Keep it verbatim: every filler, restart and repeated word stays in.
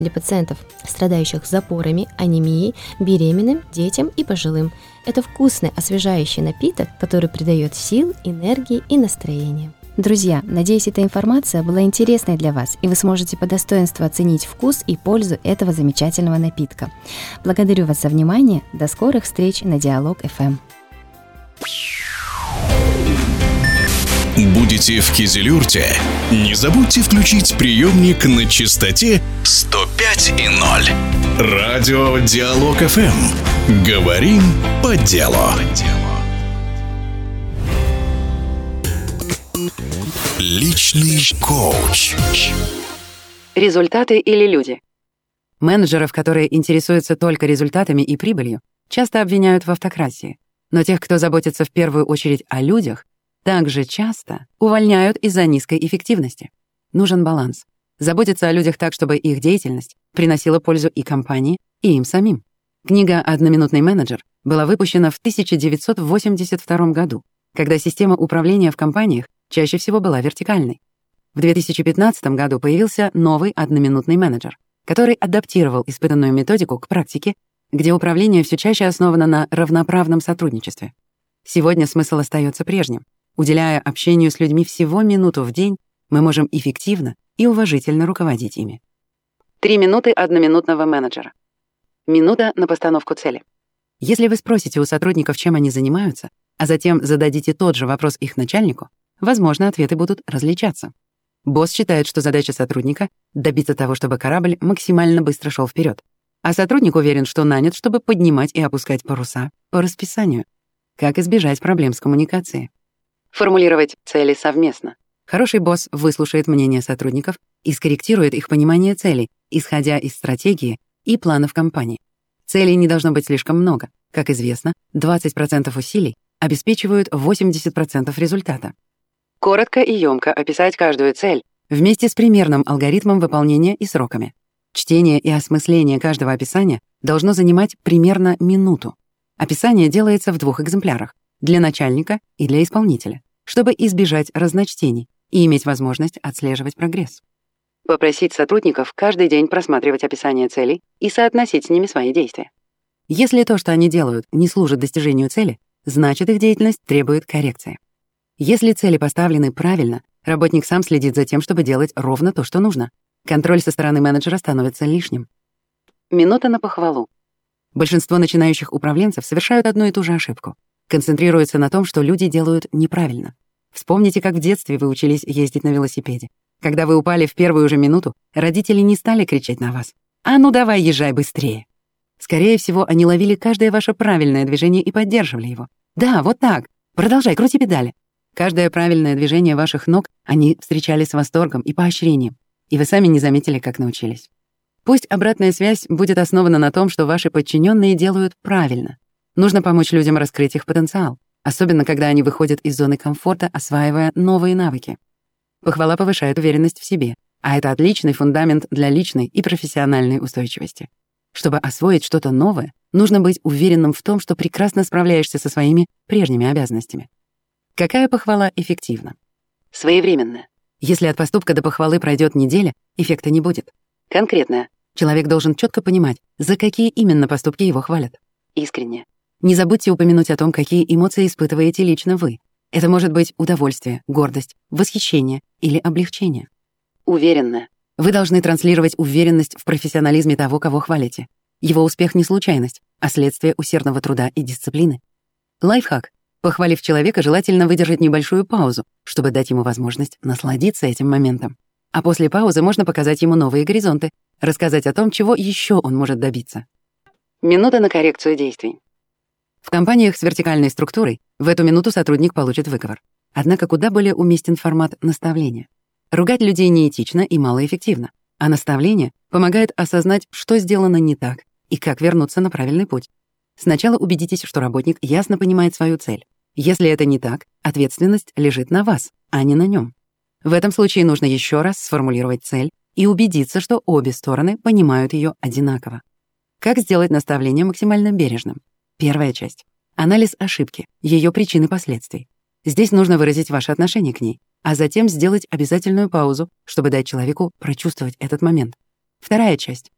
для пациентов, страдающих запорами, анемией, беременным, детям и пожилым. Это вкусный, освежающий напиток, который придает сил, энергии и настроения. Друзья, надеюсь, эта информация была интересной для вас, и вы сможете по достоинству оценить вкус и пользу этого замечательного напитка. Благодарю вас за внимание. До скорых встреч на Диалог эф эм. Будете в Кизилюрте? Не забудьте включить приемник на частоте сто пять и ноль. Радио Диалог эф эм. Говорим по делу. Личный коуч. Результаты или люди? Менеджеров, которые интересуются только результатами и прибылью, часто обвиняют в автократии. Но тех, кто заботится в первую очередь о людях, также часто увольняют из-за низкой эффективности. Нужен баланс. Заботиться о людях так, чтобы их деятельность приносила пользу и компании, и им самим. Книга «Одноминутный менеджер» была выпущена в тысяча девятьсот восемьдесят втором году, когда система управления в компаниях чаще всего была вертикальной. В две тысячи пятнадцатом году появился новый одноминутный менеджер, который адаптировал испытанную методику к практике, где управление все чаще основано на равноправном сотрудничестве. Сегодня смысл остается прежним. Уделяя общению с людьми всего минуту в день, мы можем эффективно и уважительно руководить ими. Три минуты одноминутного менеджера. Минута на постановку цели. Если вы спросите у сотрудников, чем они занимаются, а затем зададите тот же вопрос их начальнику, возможно, ответы будут различаться. Босс считает, что задача сотрудника — добиться того, чтобы корабль максимально быстро шел вперед, а сотрудник уверен, что нанят, чтобы поднимать и опускать паруса по расписанию. Как избежать проблем с коммуникацией? Формулировать цели совместно. Хороший босс выслушает мнение сотрудников и скорректирует их понимание целей, исходя из стратегии и планов компании. Целей не должно быть слишком много. Как известно, двадцать процентов усилий обеспечивают восемьдесят процентов результата. Коротко и ёмко описать каждую цель вместе с примерным алгоритмом выполнения и сроками. Чтение и осмысление каждого описания должно занимать примерно минуту. Описание делается в двух экземплярах — для начальника и для исполнителя, чтобы избежать разночтений и иметь возможность отслеживать прогресс. Попросить сотрудников каждый день просматривать описание целей и соотносить с ними свои действия. Если то, что они делают, не служит достижению цели, значит, их деятельность требует коррекции. Если цели поставлены правильно, работник сам следит за тем, чтобы делать ровно то, что нужно. Контроль со стороны менеджера становится лишним. Минута на похвалу. Большинство начинающих управленцев совершают одну и ту же ошибку. Концентрируются на том, что люди делают неправильно. Вспомните, как в детстве вы учились ездить на велосипеде. Когда вы упали в первую же минуту, родители не стали кричать на вас: «А ну давай, езжай быстрее!» Скорее всего, они ловили каждое ваше правильное движение и поддерживали его. «Да, вот так! Продолжай, крути педали!» Каждое правильное движение ваших ног они встречали с восторгом и поощрением, и вы сами не заметили, как научились. Пусть обратная связь будет основана на том, что ваши подчиненные делают правильно. Нужно помочь людям раскрыть их потенциал, особенно когда они выходят из зоны комфорта, осваивая новые навыки. Похвала повышает уверенность в себе, а это отличный фундамент для личной и профессиональной устойчивости. Чтобы освоить что-то новое, нужно быть уверенным в том, что прекрасно справляешься со своими прежними обязанностями. Какая похвала эффективна? Своевременная. Если от поступка до похвалы пройдет неделя, эффекта не будет. Конкретная. Человек должен четко понимать, за какие именно поступки его хвалят. Искренне. Не забудьте упомянуть о том, какие эмоции испытываете лично вы. Это может быть удовольствие, гордость, восхищение или облегчение. Уверенная. Вы должны транслировать уверенность в профессионализме того, кого хвалите. Его успех не случайность, а следствие усердного труда и дисциплины. Лайфхак. Похвалив человека, желательно выдержать небольшую паузу, чтобы дать ему возможность насладиться этим моментом. А после паузы можно показать ему новые горизонты, рассказать о том, чего еще он может добиться. Минута на коррекцию действий. В компаниях с вертикальной структурой в эту минуту сотрудник получит выговор. Однако куда более уместен формат наставления. Ругать людей неэтично и малоэффективно, а наставление помогает осознать, что сделано не так и как вернуться на правильный путь. Сначала убедитесь, что работник ясно понимает свою цель. Если это не так, ответственность лежит на вас, а не на нем. В этом случае нужно еще раз сформулировать цель и убедиться, что обе стороны понимают ее одинаково. Как сделать наставление максимально бережным? Первая часть. Анализ ошибки, ее причин и последствий. Здесь нужно выразить ваше отношение к ней, а затем сделать обязательную паузу, чтобы дать человеку прочувствовать этот момент. Вторая часть.